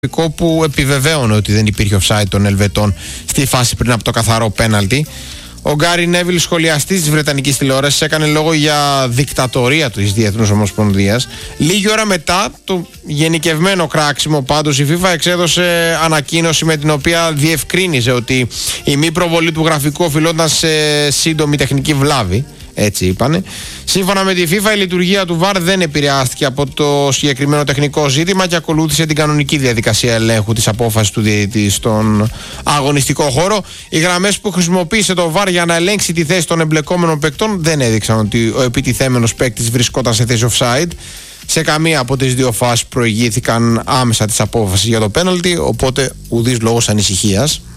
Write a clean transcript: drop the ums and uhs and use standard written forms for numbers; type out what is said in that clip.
που επιβεβαίωνε ότι δεν υπήρχε offside των Ελβετών στη φάση πριν από το καθαρό πέναλτι. Ο Γκάρι Νέβιλ, σχολιαστής της Βρετανικής τηλεόρασης, έκανε λόγο για δικτατορία της Διεθνούς Ομοσπονδίας. Λίγη ώρα μετά το γενικευμένο κράξιμο, πάντως, η FIFA εξέδωσε ανακοίνωση με την οποία διευκρίνιζε ότι η μη προβολή του γραφικού οφειλόταν σε σύντομη τεχνική βλάβη. Έτσι είπανε. Σύμφωνα με τη FIFA, η λειτουργία του VAR δεν επηρεάστηκε από το συγκεκριμένο τεχνικό ζήτημα και ακολούθησε την κανονική διαδικασία ελέγχου της απόφασης του διαιτητή στον αγωνιστικό χώρο. Οι γραμμές που χρησιμοποίησε το VAR για να ελέγξει τη θέση των εμπλεκόμενων παικτών δεν έδειξαν ότι ο επιτιθέμενος παίκτης βρισκόταν σε θέση offside. Σε καμία από τις δύο φάσεις προηγήθηκαν άμεσα της απόφασης για το πέναλτι, οπότε ουδής λόγος ανησυχίας.